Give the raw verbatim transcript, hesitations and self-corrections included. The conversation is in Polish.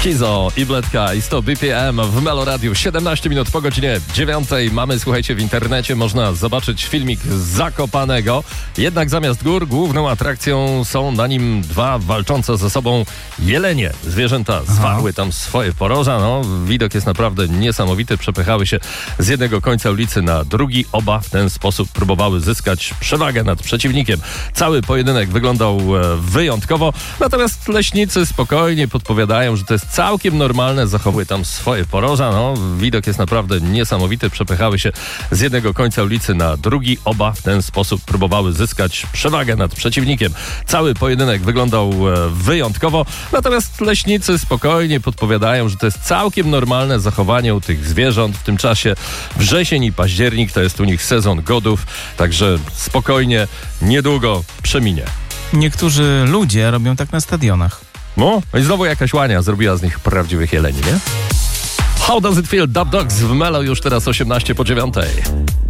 Kizo i Bledka i sto B P M w Melo Radio. siedemnaście minut po godzinie dziewiątej. Mamy, słuchajcie, w internecie można zobaczyć filmik z Zakopanego. Jednak zamiast gór główną atrakcją są na nim dwa walczące ze sobą jelenie. Zwierzęta zwarły tam swoje poroża. No, widok jest naprawdę niesamowity. Przepychały się z jednego końca ulicy na drugi. Oba w ten sposób próbowały zyskać przewagę nad przeciwnikiem. Cały pojedynek wyglądał e, wyjątkowo. Natomiast leśnicy spokojnie podpowiadają, że to jest całkiem normalne, zachowały tam swoje poroża. No, widok jest naprawdę niesamowity. Przepychały się z jednego końca ulicy na drugi. Oba w ten sposób próbowały zyskać przewagę nad przeciwnikiem. Cały pojedynek wyglądał e, wyjątkowo. Natomiast leśnicy spokojnie podpowiadają, że to jest całkiem normalne zachowanie u tych zwierząt. W tym czasie wrzesień i październik to jest u nich sezon godów. Także spokojnie, niedługo przeminie. Niektórzy ludzie robią tak na stadionach. No, i znowu jakaś łania zrobiła z nich prawdziwych jeleni, nie? How does it feel? Dub Dogs w Melo już teraz osiemnaście po dziewiątej.